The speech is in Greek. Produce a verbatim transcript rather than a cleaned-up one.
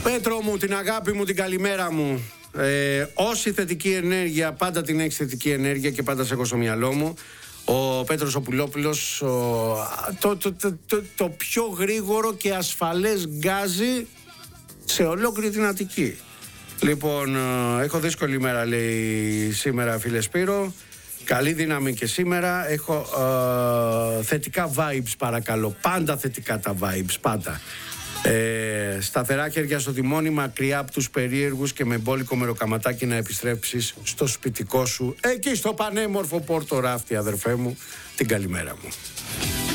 Πέτρο μου, την αγάπη μου, την καλημέρα μου. Ε, όση θετική ενέργεια, πάντα την έχει θετική ενέργεια και πάντα σε έχω στο μυαλό μου. Ο Πέτρος ο Πουλόπουλος, ο, το, το, το, το, το πιο γρήγορο και ασφαλές γκάζι σε ολόκληρη την Αττική. Λοιπόν, έχω δύσκολη ημέρα, λέει σήμερα, φίλε Σπύρο. Καλή δύναμη και σήμερα. Έχω ε, θετικά vibes, παρακαλώ. Πάντα θετικά τα vibes, πάντα. Ε, σταθερά χέρια στο τιμόνι, μακριά από τους περίεργους και με μπόλικο μεροκαματάκι να επιστρέψεις στο σπιτικό σου, εκεί στο πανέμορφο Πόρτο Ράφτη, αδερφέ μου. Την καλημέρα μου.